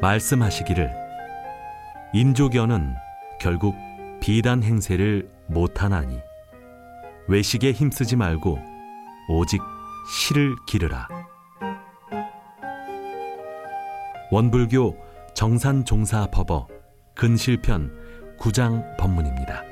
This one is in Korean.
말씀하시기를 인조견은 결국 비단 행세를 못하나니 외식에 힘쓰지 말고 오직 실을 기르라. 원불교 정산종사법어 근실편 9장 법문입니다.